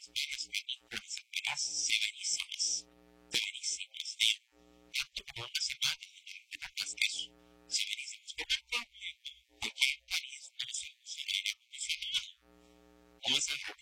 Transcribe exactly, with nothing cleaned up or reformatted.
Historias verídicas, veras, severísimas, severísimas, tío. Tanto como una semana y no más que eso. Severísimas. Por ejemplo, de que París no se usa aire acondicionado. No es algo